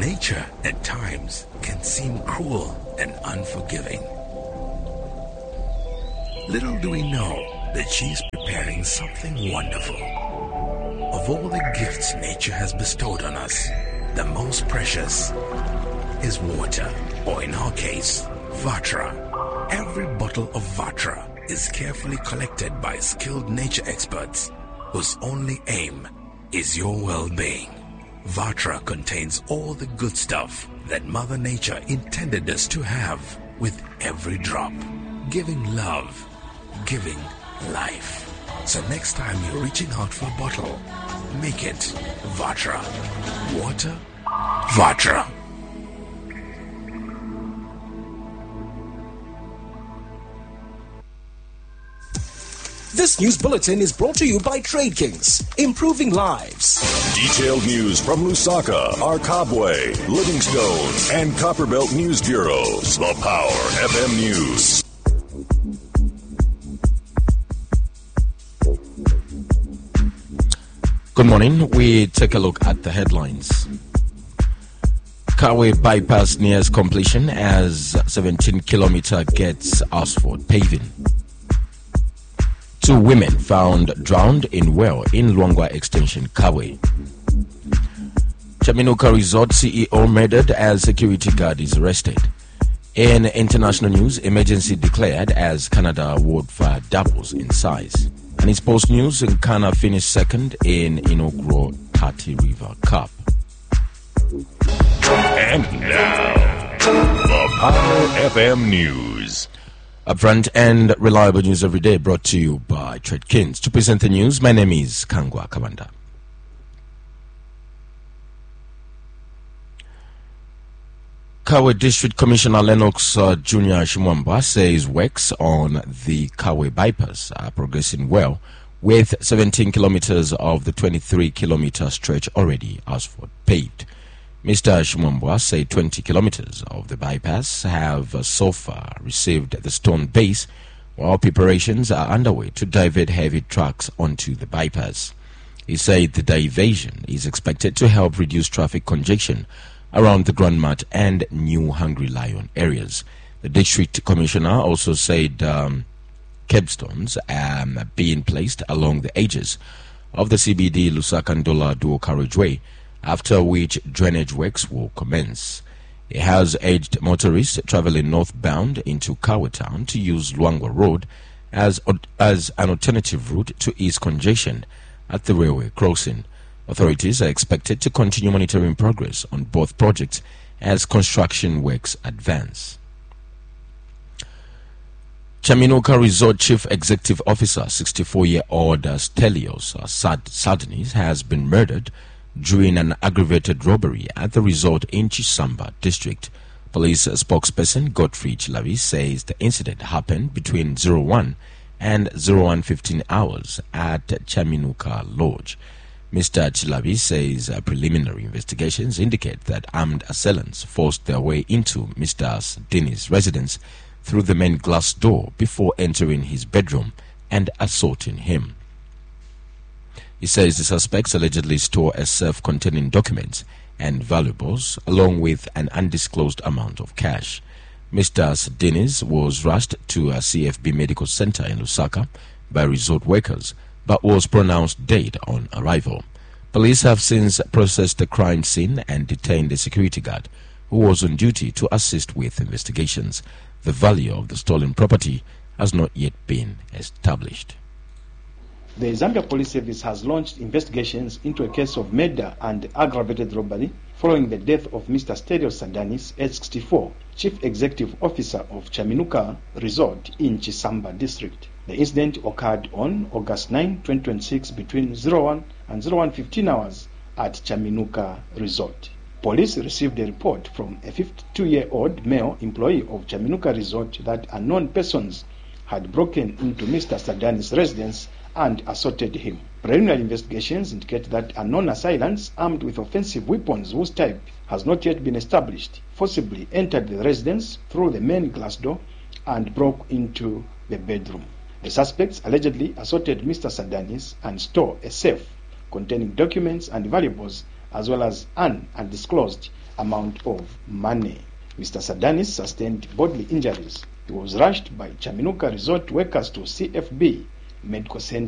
Nature at times can seem cruel and unforgiving. Little do we know that she's preparing something wonderful. Of all the gifts nature has bestowed on us, the most precious is water, or in our case, Vatra. Every bottle of Vatra is carefully collected by skilled nature experts whose only aim is your well-being. Vatra contains all the good stuff that Mother Nature intended us to have, with every drop, giving love, giving life. So next time you're reaching out for a bottle, make it Vatra. Water, Vatra. This news bulletin is brought to you by Trade Kings, improving lives. Detailed news from Lusaka, Arkabwe, Livingstone, and Copperbelt News Bureaus. The Power FM News. Good morning. We take a look at the headlines. Kawe bypass nears completion as 17-kilometer gets asphalt paving. 2 women found drowned in well in Luangwa Extension, Kawe. Chaminuka Resort CEO murdered as security guard is arrested. In international news, emergency declared as Canada wildfire doubles in size. And in sports news, Ghana finished second in inaugural Tati River Cup. And now, the Power FM News. Upfront and reliable news every day brought to you by Trade Kings. To present the news, my name is Kangwa Kamanda. Kawe District Commissioner Lennox Junior Shimwamba says works on the Kawe bypass are progressing well, with 17 kilometers of the 23-kilometer stretch already asphalt paved. Mr. Shimwamba said 20 kilometers of the bypass have so far received the stone base, while preparations are underway to divert heavy trucks onto the bypass. He said the diversion is expected to help reduce traffic congestion around the Grand Mat and New Hungry Lion areas. The district commissioner also said curbstones are being placed along the edges of the CBD Lusaka-Ndola dual carriageway, after which drainage works will commence. He has urged motorists traveling northbound into Kawe Town to use Luangwa Road as an alternative route to ease congestion at the railway crossing. Authorities are expected to continue monitoring progress on both projects as construction works advance. Chaminuka Resort Chief Executive Officer, 64-year-old Stelios Sardinis, has been murdered during an aggravated robbery at the resort in Chisamba district. Police spokesperson Godfrey Chilavi says the incident happened between 01 and 01:15 hours at Chaminuka Lodge. Mr. Chilavi says preliminary investigations indicate that armed assailants forced their way into Mr. Sardini's residence through the main glass door before entering his bedroom and assaulting him. He says the suspects allegedly stole a safe containing documents and valuables along with an undisclosed amount of cash. Mr. Sardini's was rushed to a CFB medical center in Lusaka by resort workers, but was pronounced dead on arrival. Police have since processed the crime scene and detained a security guard who was on duty to assist with investigations. The value of the stolen property has not yet been established. The Zambia Police Service has launched investigations into a case of murder and aggravated robbery following the death of Mr. Stelios Sardinis, age 64, Chief Executive Officer of Chaminuka Resort in Chisamba District. The incident occurred on August 9, 2026 between 01 and 01:15 hours at Chaminuka Resort. Police received a report from a 52-year-old male employee of Chaminuka Resort that unknown persons had broken into Mr. Sardinis' residence and assaulted him. Preliminary investigations indicate that unknown assailants armed with offensive weapons whose type has not yet been established forcibly entered the residence through the main glass door and broke into the bedroom. The suspects allegedly assaulted Mr. Sardinis and stole a safe containing documents and valuables as well as an undisclosed amount of money. Mr. Sadanis sustained bodily injuries. He was rushed by Chaminuka resort workers to CFB Medical Center.